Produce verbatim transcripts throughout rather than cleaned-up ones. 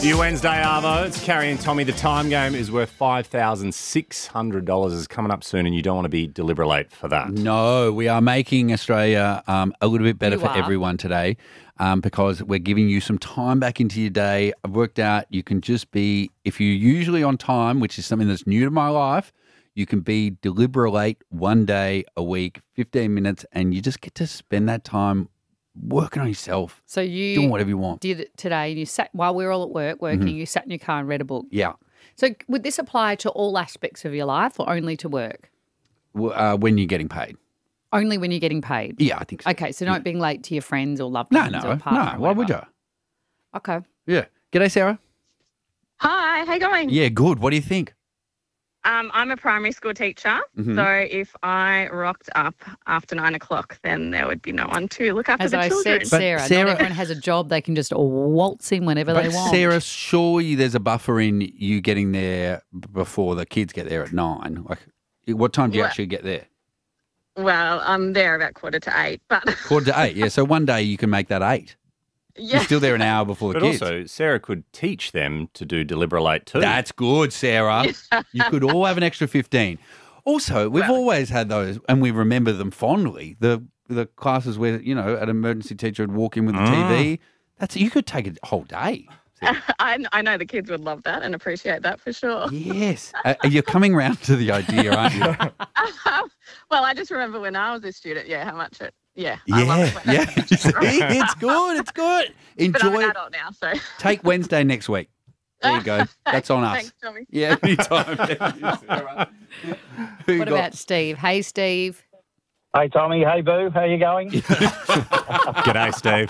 Your Wednesday Arvo, it's Carrie and Tommy. The time game is worth five thousand six hundred dollars. It's coming up soon and you don't want to be deliberate late for that. No, we are making Australia um, a little bit better You for are. everyone today um, because we're giving you some time back into your day. I've worked out you can just be, if you're usually on time, which is something that's new to my life, you can be deliberate late one day a week, fifteen minutes, and you just get to spend that time working on yourself, So you doing whatever you want. did it today and you sat, while we were all at work working, you sat in your car and read a book. Yeah. So would this apply to all aspects of your life or only to work? W- Uh, when you're getting paid. Only when you're getting paid? Yeah, I think so. Okay, so not being late to your friends or loved No, ones no, or partner. no. or Why would whatever. you? Okay. Yeah. G'day, Sarah. Hi, how you going? Yeah, good. What do you think? Um, I'm a primary school teacher, Mhm. so if I rocked up after nine o'clock, then there would be no one to look after As the I children. said, But Sarah, Sarah- not everyone has a job. They can just waltz in whenever But they want. Sarah, surely there's a buffer in you getting there b- before the kids get there at nine. Like, what time do you Well- actually get there? Well, I'm there about quarter to eight, but Quarter to eight. Yeah, so one day you can make that eight. yeah, You're still there an hour before the But kids. also, Sarah could teach them to do deliberate late too. That's good, Sarah. You could all have an extra fifteen. Also, we've Well- always had those, and we remember them fondly. The the classes where you know an emergency teacher would walk in with the Mm. T V. That's you could take a whole day. Sarah. I, I know the kids would love that and appreciate that for sure. Yes, uh, you're coming round to the idea, aren't you? Well, I just remember when I was a student, yeah, how much it, yeah, I love Yeah, it when yeah. that- See, it's good. It's good. But I'm Enjoy an it. adult now, so. Take Wednesday next week. There you go. That's on us. Thanks, Tommy. Yeah, anytime. Thank you, Sarah. Who What got- about Steve? Hey, Steve. Hey Tommy, hey Boo, how you going? G'day, Steve.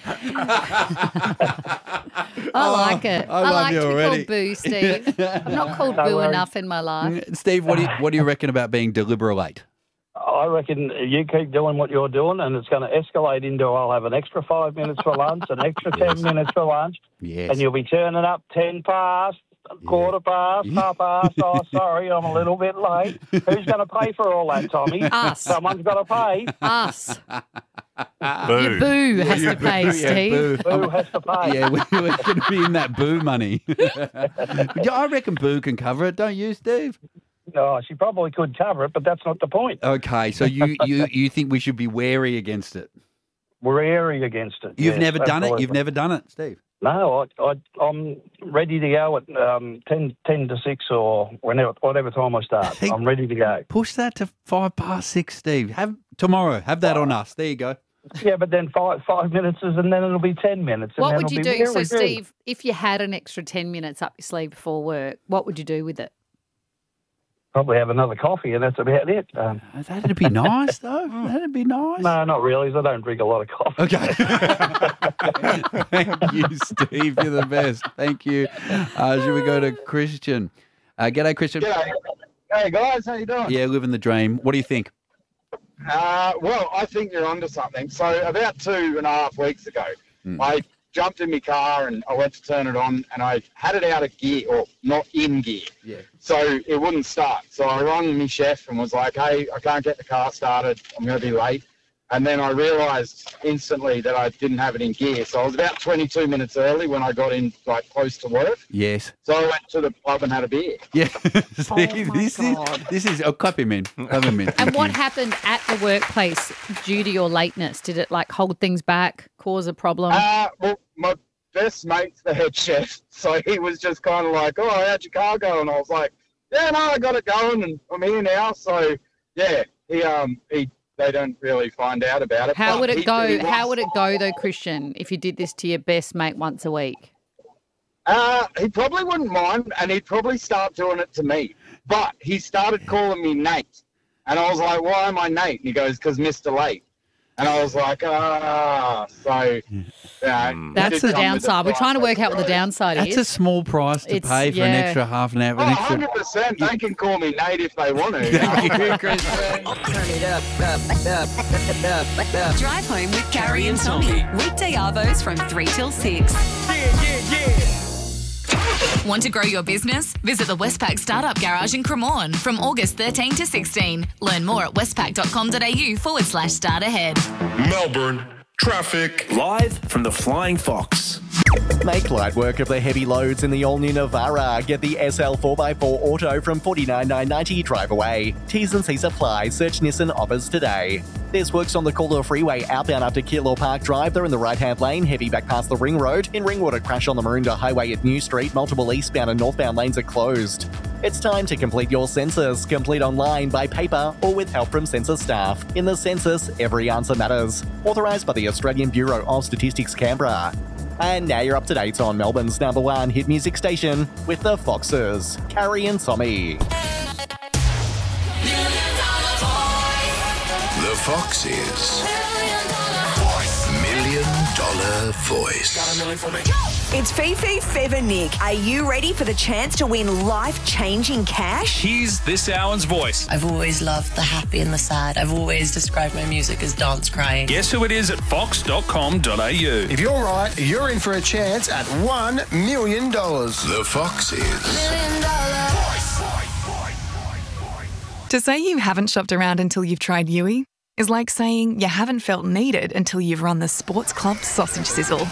I like it. I love like you to be already. called Boo, Steve. I'm not called No Boo worries. enough in my life. Steve, what do you what do you reckon about being deliberate late? I reckon you keep doing what you're doing, and it's going to escalate into I'll have an extra five minutes for lunch, an extra ten minutes for lunch, Yes. and you'll be turning up ten past, quarter past, Yeah. half past. Oh, sorry, I'm a little bit late. Who's going to pay for all that, Tommy? Us. Someone's got to pay. Us. Boo. Your Boo has Yeah, to pay, boo, Steve. Yeah, boo. Who has to pay? Yeah, we, we're going to be in that boo money. Yeah, I reckon boo can cover it, don't you, Steve? Oh, she probably could cover it, but that's not the point. Okay, so you, you, you think we should be wary against it? We're airy against it. You've yes, never done it? absolutely. You've never done it, Steve? No, I, I, I'm ready to go at um, ten, ten to six or whenever, whatever time I start. Hey. I'm ready to go. Push that to five past six, Steve. Have tomorrow. Have that on us. There you go. Yeah, but then five five minutes is, and then it'll be ten minutes. And What then would you it'll do? be So, very good. Steve, if you had an extra ten minutes up your sleeve before work, what would you do with it? Probably have another coffee, and that's about it. Um, Uh, That'd be nice, though. That'd be nice. no, not really. 'Cause I don't drink a lot of coffee. Okay. Thank you, Steve. You're the best. Thank you. Uh, should we go to Christian? Uh, g'day, Christian. G'day. Hey guys, how you doing? Yeah, living the dream. What do you think? Uh, well, I think you're onto something. So about two and a half weeks ago, Mm. I jumped in my car and I went to turn it on, and I had it out of gear, or not in gear. Yeah. So it wouldn't start. So I rang my chef and was like, "Hey, I can't get the car started. I'm going to be late." And then I realised instantly that I didn't have it in gear. So I was about twenty-two minutes early when I got in, like close to work. Yes. So I went to the pub and had a beer. Yeah. Oh, See, my this God. is this is. Oh, clap him in. Clap him in. And Thank what you. happened at the workplace due to your lateness? Did it like hold things back, cause a problem? Uh, well, my best mate's the head chef, so he was just kind of like, "Oh, how'd your car go?" And I was like, "Yeah, no, I got it going, and I'm here now." So yeah, he um he they don't really find out about it. How but would he- it go? he How was- would it go though, Christian, if you did this to your best mate once a week? Uh, he probably wouldn't mind, and he'd probably start doing it to me. But he started calling me Nate, and I was like, "Why am I Nate?" And he goes, "'Cause Mister Late." And I was like, "Ah." So yeah, Mm. That's the downside. We're trying to work out what the downside. downside That's a is. small price to It's- pay for an yeah. extra half an hour. Oh, An extra... one hundred percent. They can call me Nate if they want to. Thank you, Christian. Drive home with Carrie and Tommy. Weekday arvos from three till six. Want to grow your business? Visit the Westpac Startup Garage in Cremorne from August thirteenth to sixteenth. Learn more at westpac.com.au forward slash start ahead. Melbourne traffic. Live from the Flying Fox. Make light work of the heavy loads in the all-new Navara. Get the S L four by four Auto from forty-nine thousand nine hundred ninety drive away. T's and C's apply. Search Nissan offers today. This works on the Coolor Freeway outbound after Keilor Park Drive. They're in the right-hand lane, heavy back past the Ring Road. In Ringwood, a crash on the Maroondah Highway at New Street. Multiple eastbound and northbound lanes are closed. It's time to complete your census. Complete online, by paper, or with help from census staff. In the census, every answer matters. Authorised by the Australian Bureau of Statistics, Canberra. And now you're up to date on Melbourne's number one hit music station with the Foxes, Carrie and Tommy. The Foxes. Million Dollar Voice. Got a million for me. It's Fifi, Fev and Nick. Are you ready for the chance to win life-changing cash? Here's this hour's voice. I've always loved the happy and the sad. I've always described my music as dance crying. Guess who it is at fox dot com dot a u. If you're right, you're in for a chance at one million dollars. The Foxes. Million dollar voice. To say you haven't shopped around until you've tried Yui is like saying you haven't felt needed until you've run the Sports Club sausage sizzle.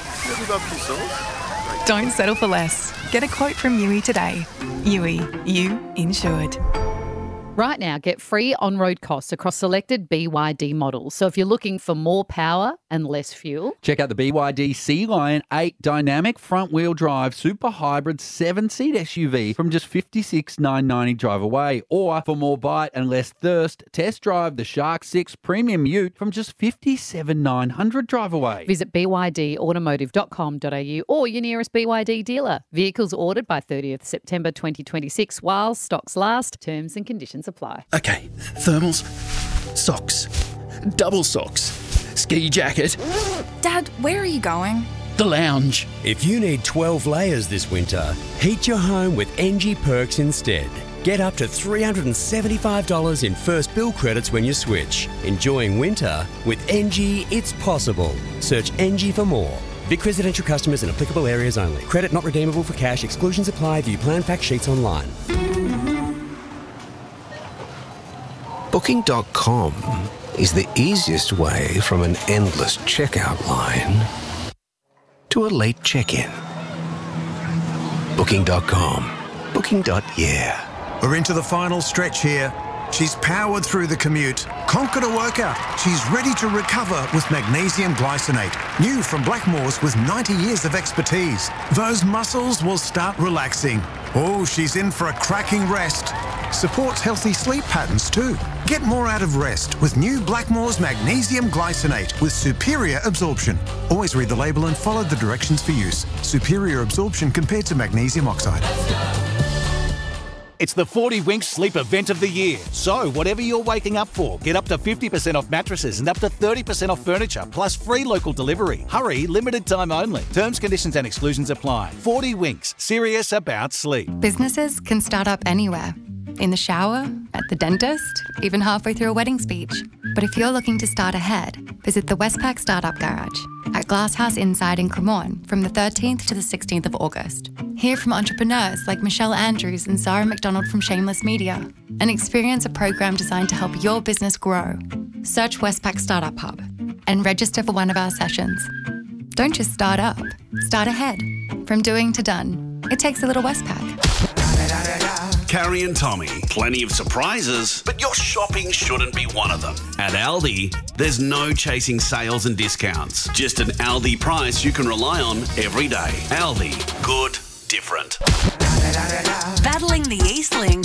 Don't settle for less. Get a quote from Yui today. Yui, you insured. Right now, get free on-road costs across selected B Y D models. So if you're looking for more power and less fuel, check out the B Y D Sea Lion eight dynamic front-wheel drive super hybrid seven-seat S U V from just fifty-six thousand nine hundred ninety drive away. Or for more bite and less thirst, test drive the Shark six Premium Ute from just fifty-seven thousand nine hundred drive away. Visit b y d automotive dot com dot a u or your nearest B Y D dealer. Vehicles ordered by thirtieth September twenty twenty-six while stocks last. Terms and conditions apply. Okay, thermals, socks, double socks, ski jacket. Dad, where are you going? The lounge. If you need twelve layers this winter, heat your home with N G Perks instead. Get up to three hundred seventy-five dollars in first bill credits when you switch. Enjoying winter with N G, it's possible. Search N G for more. Vic Residential customers in applicable areas only. Credit not redeemable for cash. Exclusions apply. View plan fact sheets online. Booking dot com is the easiest way from an endless checkout line to a late check-in. Booking dot com. Booking. Yeah. We're into the final stretch here. She's powered through the commute, conquered a workout. She's ready to recover with magnesium glycinate. New from Blackmores with ninety years of expertise. Those muscles will start relaxing. Oh, she's in for a cracking rest. Supports healthy sleep patterns too. Get more out of rest with new Blackmores Magnesium Glycinate with superior absorption. Always read the label and follow the directions for use. Superior absorption compared to magnesium oxide. It's the forty Winks Sleep Event of the Year. So, whatever you're waking up for, get up to fifty percent off mattresses and up to thirty percent off furniture, plus free local delivery. Hurry, limited time only. Terms, conditions and exclusions apply. forty Winks, serious about sleep. Businesses can start up anywhere. In the shower, at the dentist, even halfway through a wedding speech. But if you're looking to start ahead, visit the Westpac Startup Garage at Glasshouse Inside in Cremorne from the thirteenth to the sixteenth of August. Hear from entrepreneurs like Michelle Andrews and Zara McDonald from Shameless Media and experience a program designed to help your business grow. Search Westpac Startup Hub and register for one of our sessions. Don't just start up, start ahead. From doing to done, it takes a little Westpac. Carrie and Tommy. Plenty of surprises, but your shopping shouldn't be one of them. At Aldi, there's no chasing sales and discounts. Just an Aldi price you can rely on every day. Aldi. Good. Different. Battling the East Link.